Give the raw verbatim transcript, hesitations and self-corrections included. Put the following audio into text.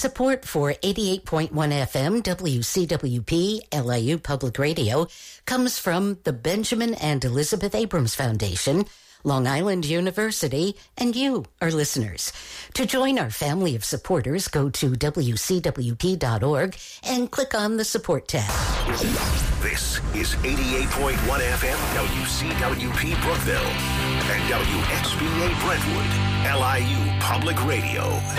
Support for eighty-eight point one F M W C W P L I U Public Radio comes from the Benjamin and Elizabeth Abrams Foundation, Long Island University, and you, our listeners. To join our family of supporters, go to W C W P dot org and click on the Support tab. This is eighty-eight point one F M W C W P Brookville and W X B A Brentwood, L I U Public Radio.